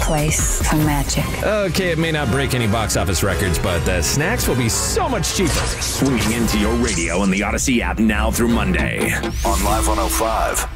place for magic. Okay, it may not break any box office records, but the snacks will be so much cheaper. Swinging into your radio on the Odyssey app now through Monday. On Live 105.